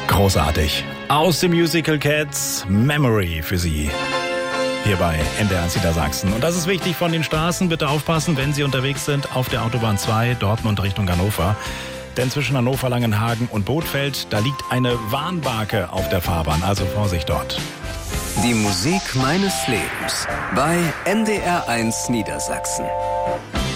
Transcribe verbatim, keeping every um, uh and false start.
Großartig. Aus dem Musical Cats, Memory für Sie. Hier bei N D R eins Niedersachsen. Und das ist wichtig von den Straßen. Bitte aufpassen, wenn Sie unterwegs sind auf der Autobahn zwei, Dortmund Richtung Hannover. Denn zwischen Hannover, Langenhagen und Bothfeld, da liegt eine Warnbarke auf der Fahrbahn. Also Vorsicht dort. Die Musik meines Lebens bei N D R eins Niedersachsen.